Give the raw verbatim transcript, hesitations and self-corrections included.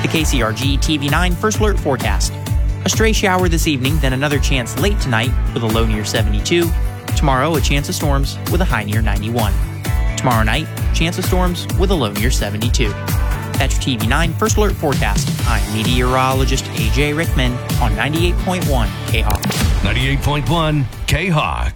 The K C R G T V nine First Alert forecast. A stray shower this evening, then another chance late tonight with a low near seventy-two. Tomorrow, a chance of storms with a high near ninety-one. Tomorrow night, chance of storms with a low near seventy-two. That's your T V nine First Alert forecast. I'm meteorologist A J Rickman on ninety-eight point one K Hawk. ninety-eight point one K Hawk.